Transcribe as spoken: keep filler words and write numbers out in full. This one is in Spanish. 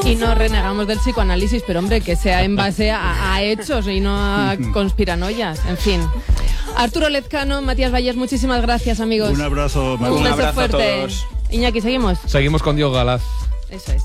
Y no renegamos del psicoanálisis, pero hombre, que sea en base a, a hechos y no a conspiranoias. En fin. Arturo Lezcano, Matías Vallés, muchísimas gracias, amigos. Un abrazo, Un beso abrazo fuerte. a todos. Iñaki, ¿seguimos? Seguimos con Diego Galaz. Eso es.